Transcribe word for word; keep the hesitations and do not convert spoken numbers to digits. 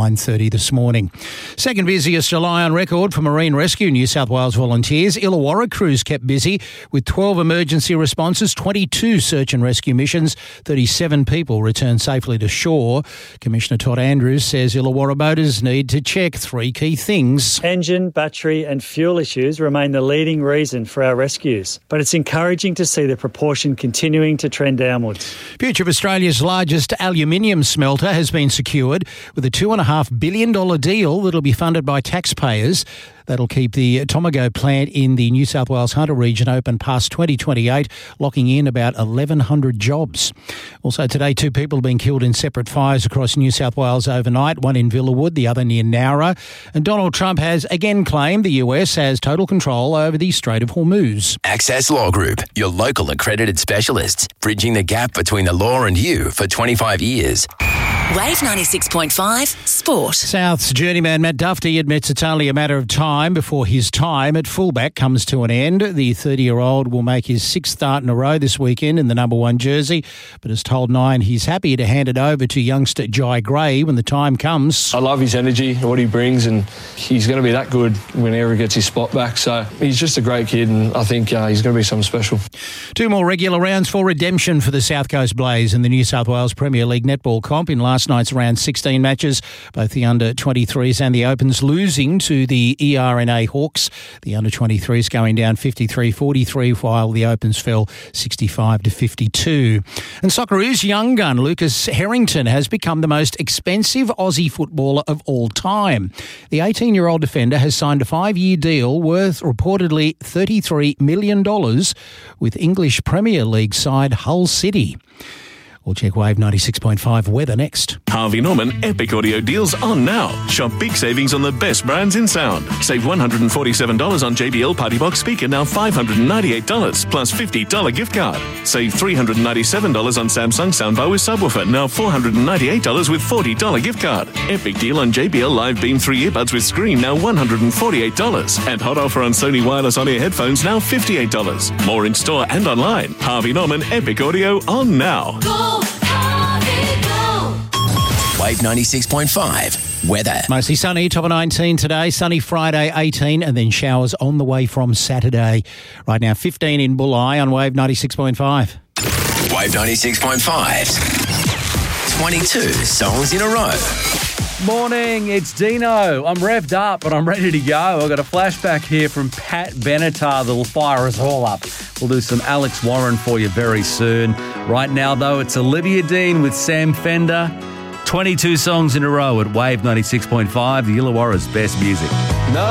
nine thirty this morning. Second busiest July on record for Marine Rescue New South Wales volunteers. Illawarra crews kept busy with twelve emergency responses, twenty-two search and rescue missions, thirty-seven people returned safely to shore. Commissioner Todd Andrews says Illawarra boaters need to check three key things. Engine, battery and fuel issues remain the leading reason for our rescues, but it's encouraging to see the proportion continuing to trend downwards. Future of Australia's largest aluminium smelter has been secured with a two point five billion dollars deal that'll be funded by taxpayers. That'll keep the Tomago plant in the New South Wales Hunter region open past twenty twenty-eight, locking in about eleven hundred jobs. Also today, two people have been killed in separate fires across New South Wales overnight, one in Villawood, the other near Nowra. And Donald Trump has again claimed the U S has total control over the Strait of Hormuz. Access Law Group, your local accredited specialists, bridging the gap between the law and you for twenty-five years. Wave ninety-six point five Sport. South's journeyman Matt Duffy admits it's only a matter of time before his time at fullback comes to an end. The thirty-year-old will make his sixth start in a row this weekend in the number one jersey, but has told Nine he's happy to hand it over to youngster Jai Gray when the time comes. I love his energy, what he brings, and he's going to be that good whenever he gets his spot back. So he's just a great kid, and I think uh, he's going to be something special. Two more regular rounds for redemption for the South Coast Blaze in the New South Wales Premier League Netball Comp in last night's round sixteen matches. Both the under twenty-threes and the Opens losing to the E R N A Hawks. The under twenty-threes going down fifty-three forty-three while the Opens fell sixty-five to fifty-two. And Socceroos young gun Lucas Harrington has become the most expensive Aussie footballer of all time. The eighteen-year-old defender has signed a five-year deal worth reportedly thirty-three million dollars with English Premier League side Hull City. We'll check Wave ninety-six point five weather next. Harvey Norman Epic Audio deals on now. Shop big savings on the best brands in sound. Save one hundred forty-seven dollars on J B L Party Box speaker, now five hundred ninety-eight dollars plus fifty dollars gift card. Save three hundred ninety-seven dollars on Samsung soundbar with subwoofer, now four hundred ninety-eight dollars with forty dollars gift card. Epic deal on J B L Live Beam three earbuds with screen, now one hundred forty-eight dollars. And hot offer on Sony wireless on-ear headphones, now fifty-eight dollars. More in store and online. Harvey Norman Epic Audio on now. Go, Harvey, go. Wave ninety-six point five weather. Mostly sunny, top of nineteen today. Sunny Friday, eighteen, and then showers on the way from Saturday. Right now, fifteen in Bulli on Wave ninety-six point five. Wave ninety-six point five. twenty-two songs in a row. Morning, it's Dino. I'm revved up and I'm ready to go. I've got a flashback here from Pat Benatar that'll fire us all up. We'll do some Alex Warren for you very soon. Right now, though, it's Olivia Dean with Sam Fender. twenty-two songs in a row at Wave ninety-six point five, the Illawarra's best music. No.